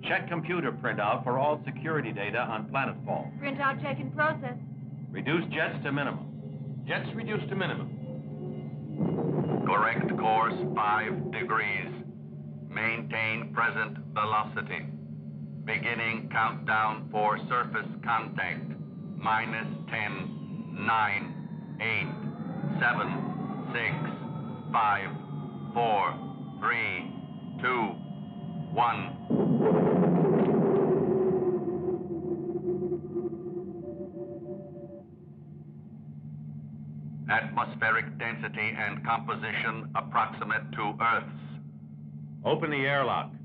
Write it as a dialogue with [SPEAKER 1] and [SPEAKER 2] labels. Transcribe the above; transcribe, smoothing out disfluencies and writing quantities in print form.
[SPEAKER 1] Check computer printout for all security data on planetfall.
[SPEAKER 2] Printout check in process.
[SPEAKER 1] Reduce jets to minimum.
[SPEAKER 3] Jets reduced to minimum.
[SPEAKER 4] Correct course 5 degrees. Maintain present velocity. Beginning countdown for surface contact. -10, 9, 8, 7, 6, 5, 4, 3, 2, 1. Atmospheric density and composition approximate to Earth's.
[SPEAKER 1] Open the airlock.